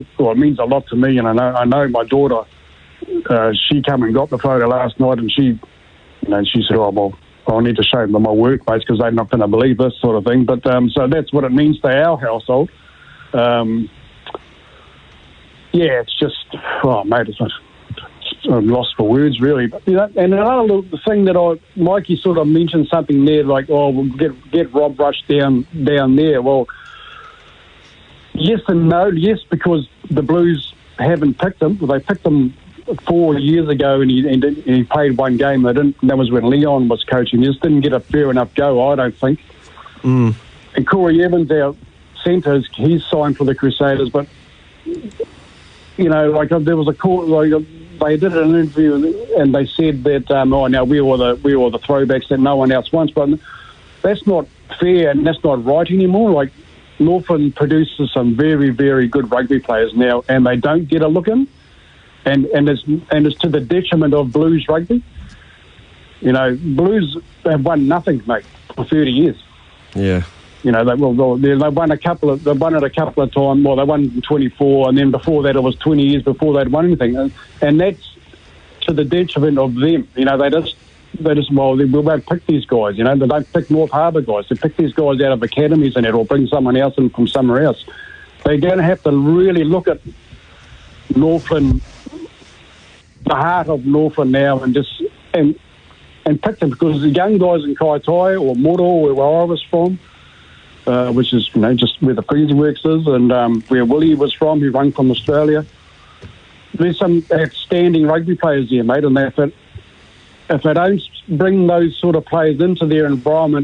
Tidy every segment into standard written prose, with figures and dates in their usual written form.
well, it means a lot to me, and I know my daughter, she came and got the photo last night, and she said, oh, well, I need to show them to my workmates because they're not going to believe this sort of thing. But so that's what it means to our household. It's just, oh, mate, I'm lost for words, really. But, and another thing that Mikey sort of mentioned something there, like, oh, we'll get Rob Rush down there. Well, yes and no. Yes, because the Blues haven't picked him. They picked him 4 years ago, and he played one game. That was when Leon was coaching. He just didn't get a fair enough go, I don't think. And Corey Evans, our centre, he's signed for the Crusaders, but there was a call. They did an interview and they said that now we were the throwbacks that no one else wants, but that's not fair and that's not right anymore. Like, Northland produces some very, very good rugby players now, and they don't get a look in, and it's to the detriment of Blues rugby. Blues have won nothing, mate, for 30 years. Yeah. They won a couple of times. Well, they won 24, and then before that it was 20 years before they'd won anything, and that's to the detriment of them. They won't pick these guys. They don't pick North Harbour guys. They pick these guys out of academies and or bring someone else in from somewhere else. They're going to have to really look at Northland, the heart of Northland now, and pick them, because the young guys in Kaitaia or Moro, where I was from, which is just where the Freezy Works is, and where Willie was from, he rung from Australia. There's some outstanding rugby players there, mate, and if they don't bring those sort of players into their environment,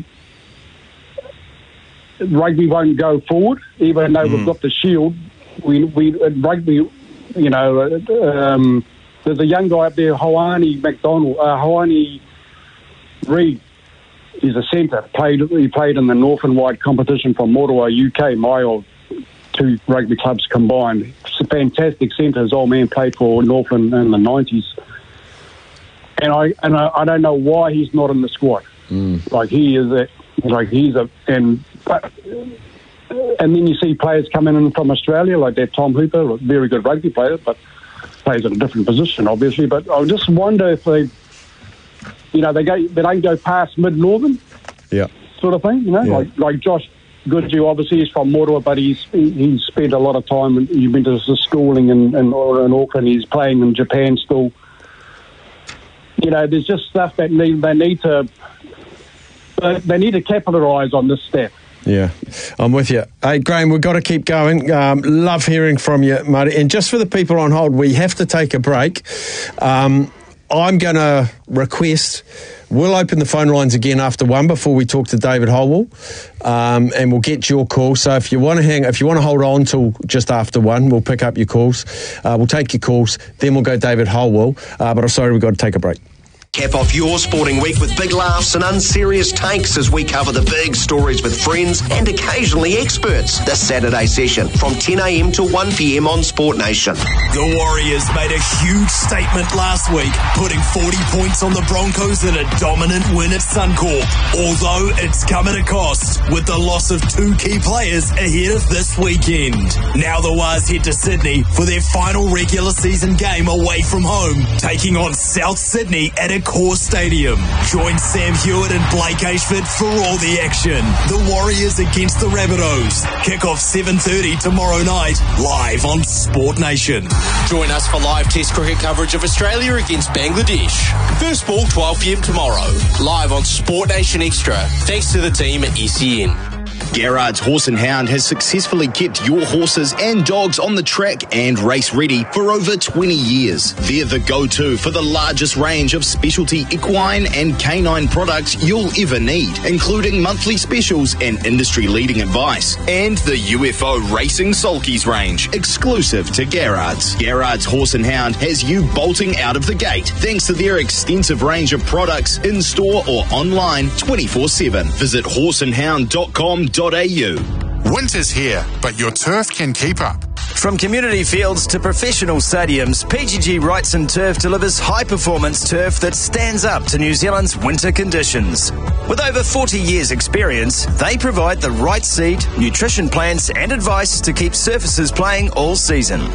rugby won't go forward. Even though we've got the Shield, rugby, there's a young guy up there, Hoani Reid. He's a centre. He played in the North and White competition from Moroa, UK, my old two rugby clubs combined. It's a fantastic centre. His old man played for Northland in the 90s. And I don't know why he's not in the squad. Like, he is and then you see players coming in from Australia, like that Tom Hooper, a very good rugby player, but plays in a different position, obviously. But I just wonder if they don't go past mid-northern, sort of thing. Like Josh Goodhue, obviously he's from Moroa, but he's spent a lot of time, and he went to schooling in Auckland. He's playing in Japan still. There's just stuff that they need to capitalise on this step. Yeah, I'm with you. Hey, Graham, we've got to keep going. Love hearing from you, mate. And just for the people on hold, we have to take a break. I'm going to request, we'll open the phone lines again after 1 before we talk to David Holwell, and we'll get your call. So if you want to hold on till just after 1, we'll pick up your calls. We'll take your calls, then we'll go David Holwell. But I'm sorry, we've got to take a break. Cap off your sporting week with big laughs and unserious takes as we cover the big stories with friends and occasionally experts. This Saturday session from 10 a.m. to 1 p.m. on Sport Nation. The Warriors made a huge statement last week, putting 40 points on the Broncos in a dominant win at Suncorp. Although it's come at a cost, with the loss of 2 key players ahead of this weekend. Now the Wars head to Sydney for their final regular season game away from home, taking on South Sydney at a Core Stadium. Join Sam Hewitt and Blake Ashford for all the action. The Warriors against the Rabbitohs. Kick-off 7:30 tomorrow night, live on Sport Nation. Join us for live Test cricket coverage of Australia against Bangladesh. First ball 12 p.m. tomorrow, live on Sport Nation Extra. Thanks to the team at SEN. Gerrard's Horse and Hound has successfully kept your horses and dogs on the track and race ready for over 20 years. They're the go-to for the largest range of specialty equine and canine products you'll ever need, including monthly specials and industry-leading advice. And the UFO Racing Sulkies range, exclusive to Gerrard's. Gerrard's Horse and Hound has you bolting out of the gate thanks to their extensive range of products in-store or online 24/7. Visit horseandhound.com.au. Winter's here, but your turf can keep up. From community fields to professional stadiums, PGG Wrightson Turf delivers high-performance turf that stands up to New Zealand's winter conditions. With over 40 years' experience, they provide the right seed, nutrition plans and advice to keep surfaces playing all season.